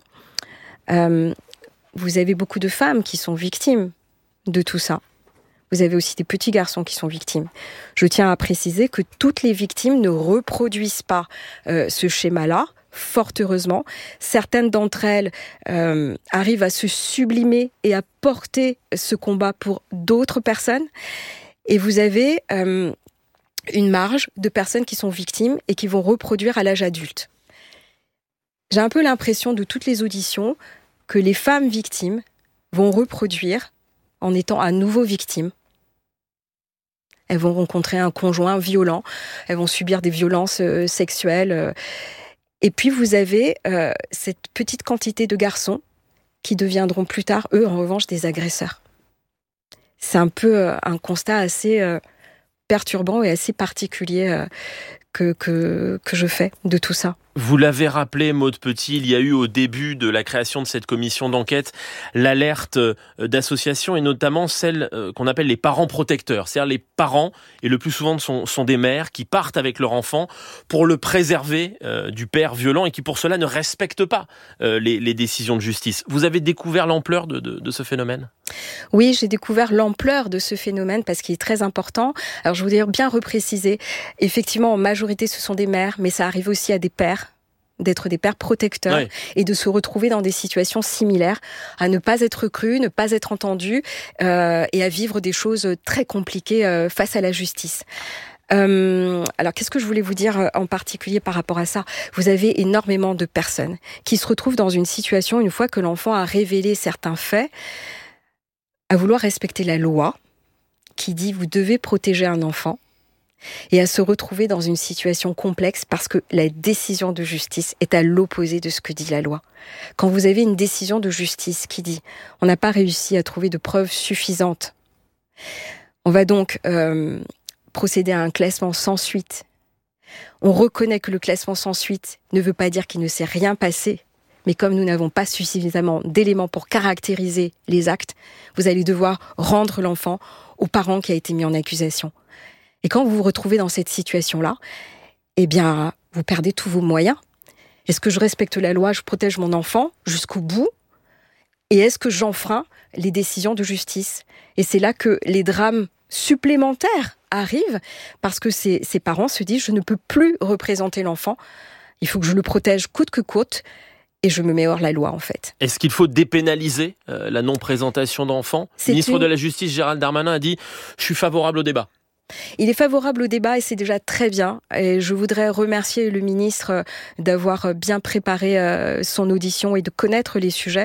Euh, vous avez beaucoup de femmes qui sont victimes de tout ça. Vous avez aussi des petits garçons qui sont victimes. Je tiens à préciser que toutes les victimes ne reproduisent pas euh, ce schéma-là, fort heureusement. Certaines d'entre elles euh, arrivent à se sublimer et à porter ce combat pour d'autres personnes. Et vous avez euh, une marge de personnes qui sont victimes et qui vont reproduire à l'âge adulte. J'ai un peu l'impression de toutes les auditions que les femmes victimes vont reproduire en étant à nouveau victimes. Elles vont rencontrer un conjoint violent, elles vont subir des violences euh, sexuelles. Euh. Et puis vous avez euh, cette petite quantité de garçons qui deviendront plus tard, eux, en revanche, des agresseurs. C'est un peu euh, un constat assez euh, perturbant et assez particulier euh, que, que, que je fais de tout ça. Vous l'avez rappelé, Maude Petit, il y a eu au début de la création de cette commission d'enquête l'alerte d'associations et notamment celle qu'on appelle les parents protecteurs. C'est-à-dire les parents, et le plus souvent sont, sont des mères, qui partent avec leur enfant pour le préserver euh, du père violent et qui pour cela ne respectent pas euh, les, les décisions de justice. Vous avez découvert l'ampleur de, de, de ce phénomène ? Oui, j'ai découvert l'ampleur de ce phénomène parce qu'il est très important. Alors je voudrais bien repréciser, effectivement en majorité ce sont des mères, mais ça arrive aussi à des pères, d'être des pères protecteurs ouais. et de se retrouver dans des situations similaires, à ne pas être crus, ne pas être entendus euh, et à vivre des choses très compliquées euh, face à la justice. Euh, alors, qu'est-ce que je voulais vous dire en particulier par rapport à ça ? Vous avez énormément de personnes qui se retrouvent dans une situation, une fois que l'enfant a révélé certains faits, à vouloir respecter la loi qui dit « vous devez protéger un enfant », et à se retrouver dans une situation complexe parce que la décision de justice est à l'opposé de ce que dit la loi. Quand vous avez une décision de justice qui dit « on n'a pas réussi à trouver de preuves suffisantes », on va donc euh, procéder à un classement sans suite. On reconnaît que le classement sans suite ne veut pas dire qu'il ne s'est rien passé, mais comme nous n'avons pas suffisamment d'éléments pour caractériser les actes, vous allez devoir rendre l'enfant au parent qui a été mis en accusation. Et quand vous vous retrouvez dans cette situation-là, eh bien, vous perdez tous vos moyens. Est-ce que je respecte la loi, je protège mon enfant jusqu'au bout ? Et est-ce que j'enfreins les décisions de justice ? Et c'est là que les drames supplémentaires arrivent, parce que ces, ces parents se disent « je ne peux plus représenter l'enfant, il faut que je le protège coûte que coûte ». Et je me mets hors la loi, en fait. Est-ce qu'il faut dépénaliser euh, la non-présentation d'enfants ? Le ministre une... de la Justice, Gérald Darmanin, a dit « je suis favorable au débat ». Il est favorable au débat et c'est déjà très bien. Et je voudrais remercier le ministre d'avoir bien préparé son audition et de connaître les sujets.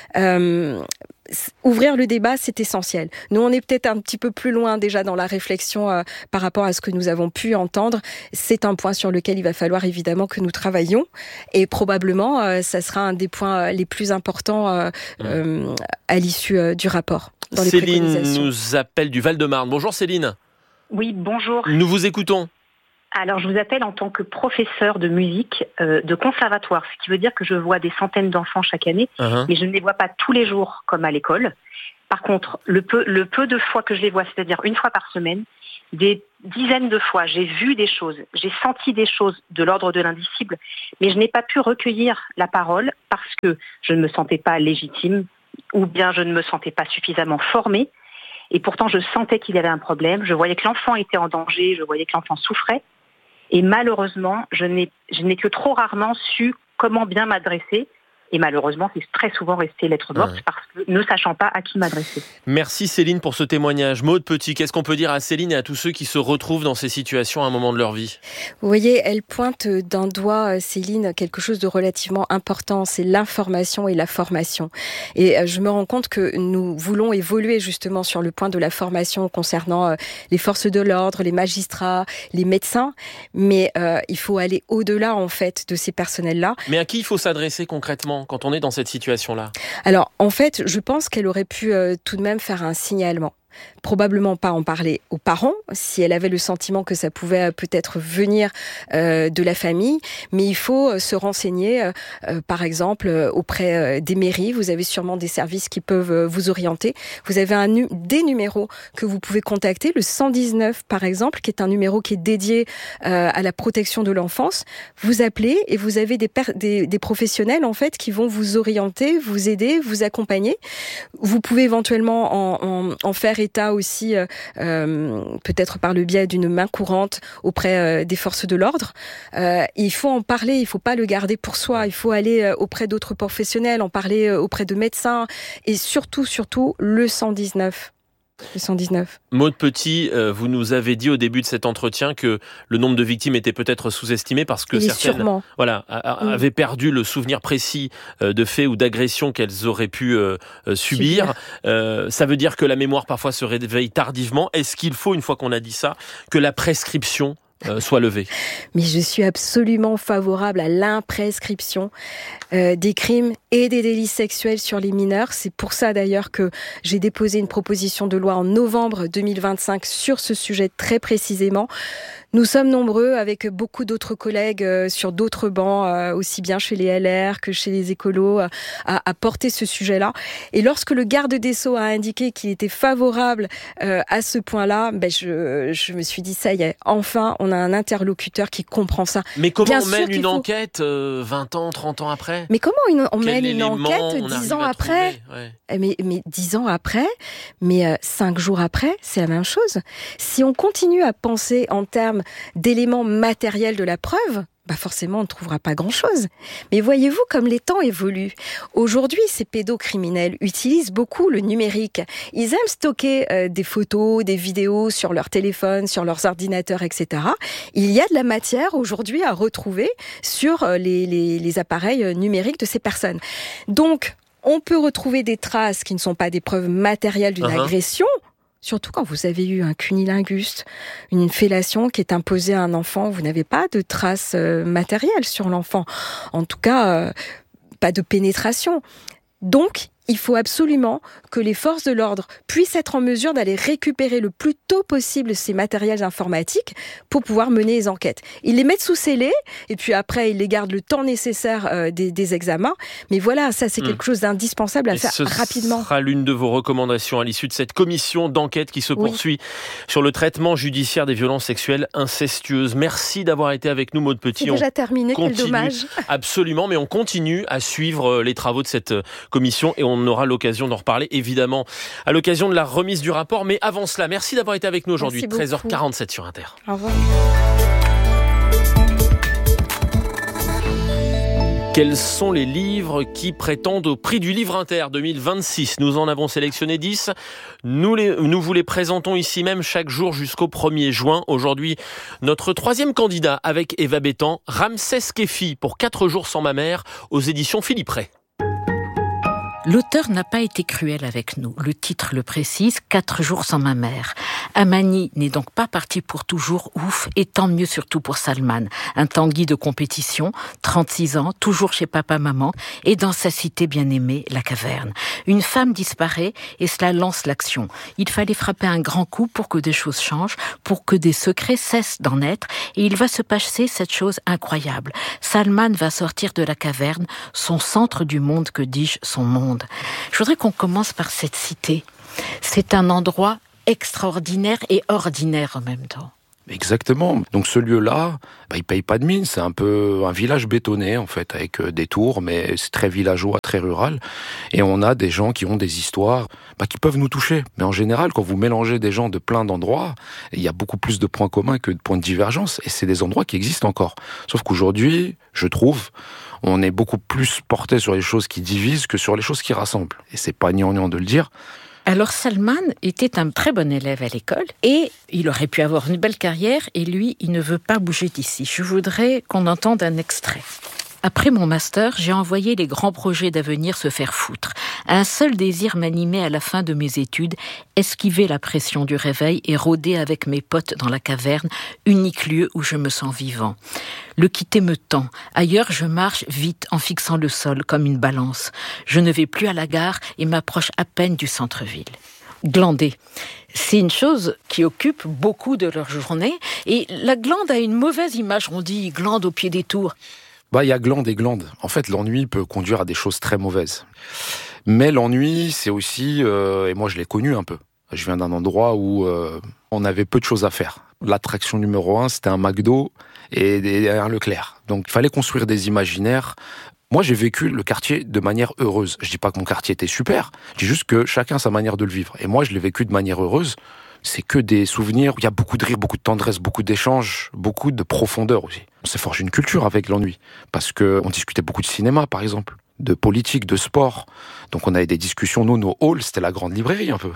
Euh, Ouvrir le débat, c'est essentiel. Nous, on est peut-être un petit peu plus loin déjà dans la réflexion euh, par rapport à ce que nous avons pu entendre. C'est un point sur lequel il va falloir évidemment que nous travaillions. Et probablement, euh, ça sera un des points les plus importants euh, euh, à l'issue euh, du rapport. Dans les Céline nous appelle du Val-de-Marne. Bonjour Céline. Oui, bonjour. Nous vous écoutons. Alors, je vous appelle en tant que professeur de musique euh, de conservatoire, ce qui veut dire que je vois des centaines d'enfants chaque année, uh-huh. mais je ne les vois pas tous les jours comme à l'école. Par contre, le peu, le peu de fois que je les vois, c'est-à-dire une fois par semaine, des dizaines de fois, j'ai vu des choses, j'ai senti des choses de l'ordre de l'indicible, mais je n'ai pas pu recueillir la parole parce que je ne me sentais pas légitime ou bien je ne me sentais pas suffisamment formée. Et pourtant, je sentais qu'il y avait un problème. Je voyais que l'enfant était en danger, je voyais que l'enfant souffrait. Et malheureusement, je n'ai, je n'ai que trop rarement su comment bien m'adresser. Et malheureusement, c'est très souvent resté lettre morte ouais. parce que ne sachant pas à qui m'adresser. Merci Céline pour ce témoignage. Maude Petit, qu'est-ce qu'on peut dire à Céline et à tous ceux qui se retrouvent dans ces situations à un moment de leur vie ? Vous voyez, elle pointe d'un doigt, Céline, quelque chose de relativement important, c'est l'information et la formation. Et je me rends compte que nous voulons évoluer justement sur le point de la formation concernant les forces de l'ordre, les magistrats, les médecins, mais euh, il faut aller au-delà en fait de ces personnels-là. Mais à qui il faut s'adresser concrètement quand on est dans cette situation-là ? Alors, en fait, je pense qu'elle aurait pu euh, tout de même faire un signalement. Probablement pas en parler aux parents, si elle avait le sentiment que ça pouvait peut-être venir euh, de la famille, mais il faut se renseigner, euh, euh, par exemple, euh, auprès euh, des mairies. Vous avez sûrement des services qui peuvent euh, vous orienter. Vous avez un nu- des numéros que vous pouvez contacter, le cent dix-neuf par exemple, qui est un numéro qui est dédié euh, à la protection de l'enfance. Vous appelez et vous avez des, per- des, des professionnels en fait qui vont vous orienter, vous aider, vous accompagner. Vous pouvez éventuellement en, en, en faire état aussi, euh, euh, peut-être par le biais d'une main courante auprès euh, des forces de l'ordre. Euh, il faut en parler, il ne faut pas le garder pour soi, il faut aller euh, auprès d'autres professionnels, en parler euh, auprès de médecins et surtout, surtout, le cent dix-neuf. Le cent dix-neuf. Maude Petit, euh, vous nous avez dit au début de cet entretien que le nombre de victimes était peut-être sous-estimé parce que Il certaines voilà, a, a, mmh. avaient perdu le souvenir précis euh, de faits ou d'agressions qu'elles auraient pu euh, euh, subir. subir. Euh, ça veut dire que la mémoire parfois se réveille tardivement. Est-ce qu'il faut, une fois qu'on a dit ça, que la prescription Euh, soit levée? Mais je suis absolument favorable à l'imprescription euh, des crimes et des délits sexuels sur les mineurs. C'est pour ça d'ailleurs que j'ai déposé une proposition de loi en novembre deux mille vingt-cinq sur ce sujet très précisément. Nous sommes nombreux avec beaucoup d'autres collègues euh, sur d'autres bancs, euh, aussi bien chez les L R que chez les écolos, euh, à, à porter ce sujet-là. Et lorsque le garde des Sceaux a indiqué qu'il était favorable euh, à ce point-là, ben je, je me suis dit, ça y est, enfin, on a un interlocuteur qui comprend ça. Mais comment Bien on mène une faut... enquête euh, vingt ans, trente ans après ? Mais comment une, on Quel mène une enquête dix ans après ouais. mais, mais dix ans après, mais euh, cinq jours après, c'est la même chose. Si on continue à penser en termes d'éléments matériels de la preuve, bah forcément on ne trouvera pas grand-chose. Mais voyez-vous comme les temps évoluent. Aujourd'hui, ces pédocriminels utilisent beaucoup le numérique. Ils aiment stocker euh, des photos, des vidéos sur leur téléphone, sur leurs ordinateurs, et cetera. Il y a de la matière aujourd'hui à retrouver sur euh, les, les, les appareils numériques de ces personnes. Donc, on peut retrouver des traces qui ne sont pas des preuves matérielles d'une uh-huh. agression. Surtout quand vous avez eu un cunilingus, une fellation qui est imposée à un enfant, vous n'avez pas de traces euh, matérielles sur l'enfant. En tout cas, euh, pas de pénétration. Donc, il faut absolument que les forces de l'ordre puissent être en mesure d'aller récupérer le plus tôt possible ces matériels informatiques pour pouvoir mener les enquêtes. Ils les mettent sous scellé et puis après, ils les gardent le temps nécessaire euh, des, des examens. Mais voilà, ça, c'est mmh. quelque chose d'indispensable à et faire ce rapidement. Ce sera l'une de vos recommandations à l'issue de cette commission d'enquête qui se poursuit oui. sur le traitement judiciaire des violences sexuelles incestueuses. Merci d'avoir été avec nous, Maude Petit. C'est déjà on terminé, continue, quel dommage. Absolument, mais on continue à suivre les travaux de cette commission et on On aura l'occasion d'en reparler, évidemment, à l'occasion de la remise du rapport. Mais avant cela, merci d'avoir été avec nous aujourd'hui. treize heures quarante-sept sur Inter. Au revoir. Quels sont les livres qui prétendent au prix du livre inter deux mille vingt-six? Nous en avons sélectionné dix. Nous, les, nous vous les présentons ici même chaque jour jusqu'au premier juin. Aujourd'hui, notre troisième candidat avec Eva Bétan, Ramsès Kefi pour quatre jours sans ma mère aux éditions Philippe Ray. L'auteur n'a pas été cruel avec nous. Le titre le précise, Quatre jours sans ma mère. Amani n'est donc pas parti pour toujours, ouf, et tant mieux surtout pour Salman. Un Tanguy de compétition, trente-six ans, toujours chez papa-maman, et dans sa cité bien-aimée, la caverne. Une femme disparaît, et cela lance l'action. Il fallait frapper un grand coup pour que des choses changent, pour que des secrets cessent d'en être, et il va se passer cette chose incroyable. Salman va sortir de la caverne, son centre du monde, que dis-je, son monde. Je voudrais qu'on commence par cette cité. C'est un endroit extraordinaire et ordinaire en même temps. Exactement. Donc ce lieu-là, bah, il paye pas de mine. C'est un peu un village bétonné, en fait, avec des tours, mais c'est très villageois, très rural. Et on a des gens qui ont des histoires bah, qui peuvent nous toucher. Mais en général, quand vous mélangez des gens de plein d'endroits, il y a beaucoup plus de points communs que de points de divergence. Et c'est des endroits qui existent encore. Sauf qu'aujourd'hui, je trouve, on est beaucoup plus porté sur les choses qui divisent que sur les choses qui rassemblent. Et c'est pas gnangnan de le dire. Alors Salman était un très bon élève à l'école et il aurait pu avoir une belle carrière et lui, il ne veut pas bouger d'ici. Je voudrais qu'on entende un extrait. Après mon master, j'ai envoyé les grands projets d'avenir se faire foutre. Un seul désir m'animait à la fin de mes études, esquiver la pression du réveil et rôder avec mes potes dans la caverne, unique lieu où je me sens vivant. Le quitter me tend. Ailleurs, je marche vite en fixant le sol comme une balance. Je ne vais plus à la gare et m'approche à peine du centre-ville. Glander. C'est une chose qui occupe beaucoup de leur journée et la glande a une mauvaise image. On dit glande au pied des tours. Bah, il y a glande et glande. En fait, l'ennui peut conduire à des choses très mauvaises. Mais l'ennui, c'est aussi, euh, et moi je l'ai connu un peu. Je viens d'un endroit où euh, on avait peu de choses à faire. L'attraction numéro un, c'était un McDo et, et un Leclerc. Donc il fallait construire des imaginaires. Moi, j'ai vécu le quartier de manière heureuse. Je dis pas que mon quartier était super, je dis juste que chacun a sa manière de le vivre. Et moi, je l'ai vécu de manière heureuse. C'est que des souvenirs où il y a beaucoup de rire, beaucoup de tendresse, beaucoup d'échanges, beaucoup de profondeur aussi. On s'est forgé une culture avec l'ennui. Parce que on discutait beaucoup de cinéma, par exemple, de politique, de sport. Donc on avait des discussions, nous, nos halls, c'était la grande librairie un peu.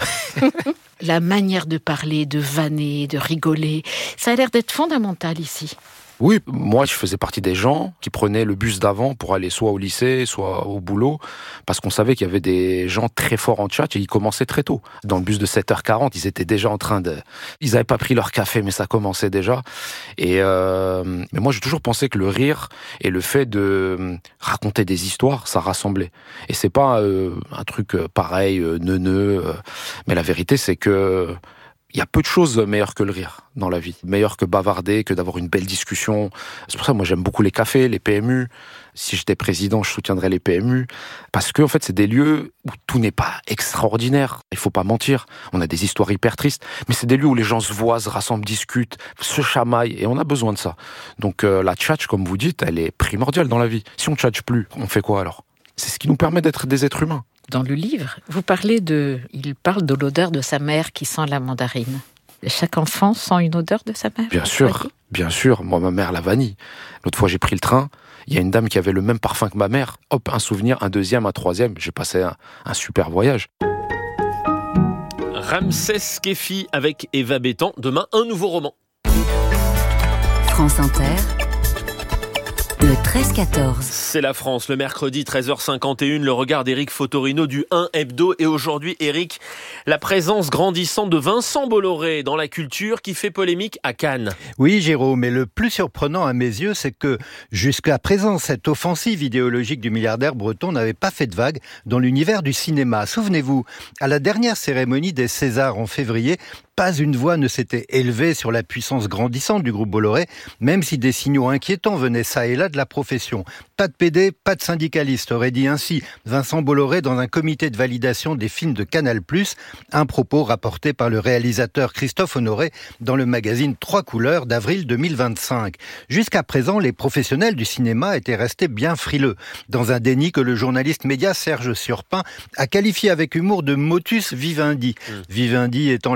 La manière de parler, de vanner, de rigoler, ça a l'air d'être fondamental ici. Oui, moi je faisais partie des gens qui prenaient le bus d'avant pour aller soit au lycée, soit au boulot, parce qu'on savait qu'il y avait des gens très forts en chat et ils commençaient très tôt. Dans le bus de sept heures quarante, ils étaient déjà en train de... Ils n'avaient pas pris leur café, mais ça commençait déjà. Et euh... mais moi j'ai toujours pensé que le rire et le fait de raconter des histoires, ça rassemblait. Et c'est pas euh, un truc pareil, euh, neuneux, euh... mais la vérité c'est que... Il y a peu de choses meilleures que le rire dans la vie. Meilleur que bavarder, que d'avoir une belle discussion. C'est pour ça que moi j'aime beaucoup les cafés, les P M U. Si j'étais président, je soutiendrais les P M U. Parce que en fait, c'est des lieux où tout n'est pas extraordinaire. Il faut pas mentir. On a des histoires hyper tristes. Mais c'est des lieux où les gens se voient, se rassemblent, discutent, se chamaillent. Et on a besoin de ça. Donc euh, la tchatch, comme vous dites, elle est primordiale dans la vie. Si on tchatche plus, on fait quoi alors? C'est ce qui nous permet d'être des êtres humains. Dans le livre, vous parlez de... Il parle de l'odeur de sa mère qui sent la mandarine. Chaque enfant sent une odeur de sa mère? Bien sûr, bien sûr. Moi, ma mère, la vanille. L'autre fois, j'ai pris le train. Il y a une dame qui avait le même parfum que ma mère. Hop, un souvenir, un deuxième, un troisième. J'ai passé un, un super voyage. Ramsès Kefi avec Eva Bétan. Demain, un nouveau roman. France Inter. Le treize quatorze. C'est la France, le mercredi treize heures cinquante et une, le regard d'Éric Fotorino du un Hebdo. Et aujourd'hui, Éric, la présence grandissante de Vincent Bolloré dans la culture qui fait polémique à Cannes. Oui, Jérôme, mais le plus surprenant à mes yeux, c'est que jusqu'à présent, cette offensive idéologique du milliardaire breton n'avait pas fait de vague dans l'univers du cinéma. Souvenez-vous, à la dernière cérémonie des Césars en février, pas une voix ne s'était élevée sur la puissance grandissante du groupe Bolloré, même si des signaux inquiétants venaient ça et là de la profession. Pas de P D, pas de syndicaliste, aurait dit ainsi Vincent Bolloré dans un comité de validation des films de Canal plus, un propos rapporté par le réalisateur Christophe Honoré dans le magazine Trois Couleurs d'avril deux mille vingt-cinq. Jusqu'à présent, les professionnels du cinéma étaient restés bien frileux, dans un déni que le journaliste média Serge Surpin a qualifié avec humour de motus vivendi. Mmh. Vivendi étant la branche culturelle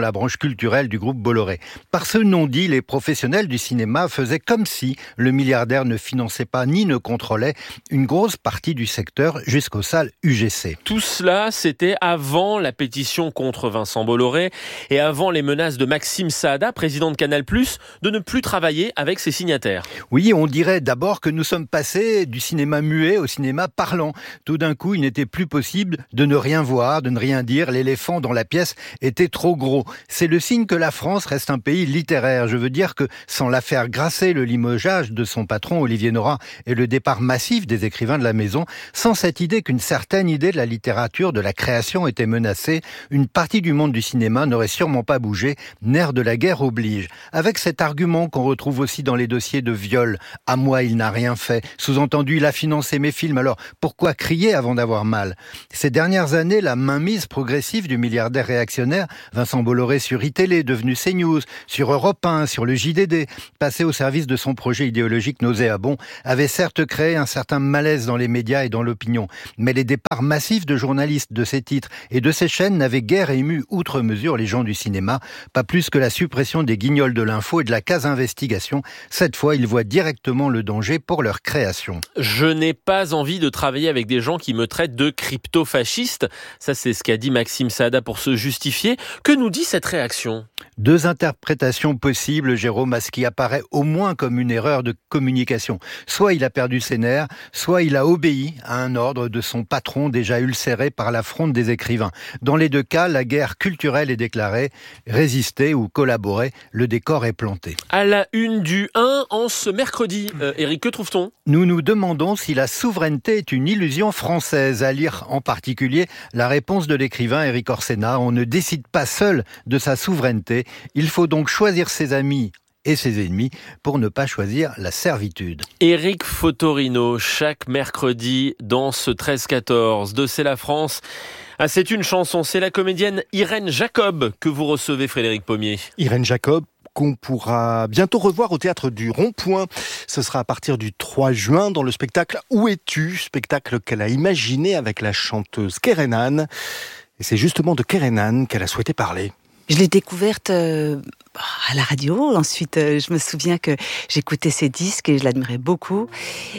culturel du groupe Bolloré. Par ce non-dit, les professionnels du cinéma faisaient comme si le milliardaire ne finançait pas ni ne contrôlait une grosse partie du secteur jusqu'aux salles U G C. Tout cela, c'était avant la pétition contre Vincent Bolloré et avant les menaces de Maxime Saada, président de Canal+, de ne plus travailler avec ses signataires. Oui, on dirait d'abord que nous sommes passés du cinéma muet au cinéma parlant. Tout d'un coup, il n'était plus possible de ne rien voir, de ne rien dire. L'éléphant dans la pièce était trop gros. C'est le signe que la France reste un pays littéraire. Je veux dire que sans l'affaire Grasset, le limogeage de son patron Olivier Nora et le départ massif des écrivains de la maison, sans cette idée qu'une certaine idée de la littérature, de la création était menacée, une partie du monde du cinéma n'aurait sûrement pas bougé, nerf de la guerre oblige. Avec cet argument qu'on retrouve aussi dans les dossiers de viol, à moi il n'a rien fait, sous-entendu il a financé mes films, alors pourquoi crier avant d'avoir mal? Ces dernières années, la mainmise progressive du milliardaire réactionnaire Vincent Bolloré sur iTélé, devenu CNews, sur Europe un, sur le J D D, passé au service de son projet idéologique nauséabond, avait certes créé un certain malaise dans les médias et dans l'opinion, mais les départs massifs de journalistes de ces titres et de ces chaînes n'avaient guère ému outre mesure les gens du cinéma, pas plus que la suppression des guignols de l'info et de la case investigation. Cette fois, ils voient directement le danger pour leur création. Je n'ai pas envie de travailler avec des gens qui me traitent de crypto-fasciste. Ça, c'est ce qu'a dit Maxime Saada pour se justifier. Que nous dit cette réaction ? Deux interprétations possibles, Jérôme, à ce qui apparaît au moins comme une erreur de communication. Soit il a perdu ses nerfs, soit il a obéi à un ordre de son patron déjà ulcéré par la fronde des écrivains. Dans les deux cas, la guerre culturelle est déclarée. Résister ou collaborer, le décor est planté. À la une du un, en ce mercredi, euh, Éric, que trouve-t-on ? Nous nous demandons si la souveraineté est une illusion française. À lire en particulier la réponse de l'écrivain Éric Orsena. On ne décide pas seul de sa souveraineté. Il faut donc choisir ses amis et ses ennemis pour ne pas choisir la servitude. Éric Fotorino, chaque mercredi dans ce treize quatorze de C'est la France. Ah, c'est une chanson, c'est la comédienne Irène Jacob que vous recevez, Frédéric Pommier. Irène Jacob, qu'on pourra bientôt revoir au Théâtre du Rond-Point. Ce sera à partir du trois juin dans le spectacle Où es-tu ? Spectacle qu'elle a imaginé avec la chanteuse Kerenan. Et c'est justement de Kerenan qu'elle a souhaité parler. Je l'ai découverte euh, à la radio. Ensuite, euh, je me souviens que j'écoutais ses disques et je l'admirais beaucoup.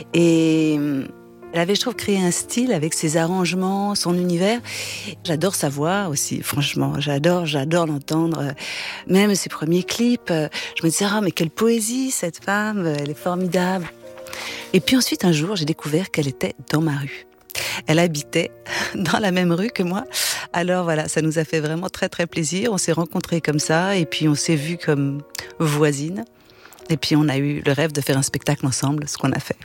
Et euh, elle avait, je trouve, créé un style avec ses arrangements, son univers. J'adore sa voix aussi, franchement. J'adore, j'adore l'entendre. Même ses premiers clips. Je me disais, ah, mais quelle poésie, cette femme. Elle est formidable. Et puis ensuite, un jour, j'ai découvert qu'elle était dans ma rue. Elle habitait dans la même rue que moi. Alors voilà, ça nous a fait vraiment très très plaisir. On s'est rencontrés comme ça et puis on s'est vus comme voisines. Et puis on a eu le rêve de faire un spectacle ensemble, ce qu'on a fait.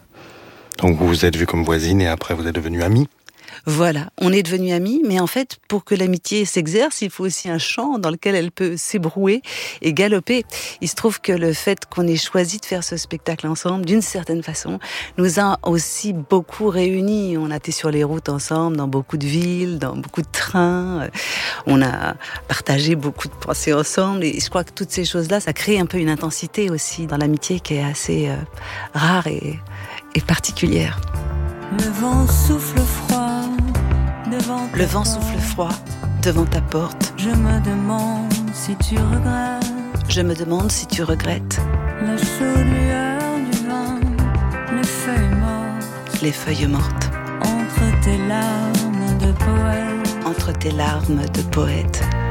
Donc vous vous êtes vus comme voisines et après vous êtes devenus amies ? Voilà, on est devenus amis, mais en fait, pour que l'amitié s'exerce, il faut aussi un champ dans lequel elle peut s'ébrouer et galoper. Il se trouve que le fait qu'on ait choisi de faire ce spectacle ensemble, d'une certaine façon, nous a aussi beaucoup réunis. On a été sur les routes ensemble, dans beaucoup de villes, dans beaucoup de trains. On a partagé beaucoup de pensées ensemble. Et je crois que toutes ces choses-là, ça crée un peu une intensité aussi dans l'amitié qui est assez euh, rare et, et particulière. Le vent souffle froid devant Le vent souffle froid devant ta porte. Je me demande si tu regrettes. Je me demande si tu regrettes. La chaude lueur du vent, les feuilles mortes. Les feuilles mortes. Entre tes larmes de poète. Entre tes larmes de poète.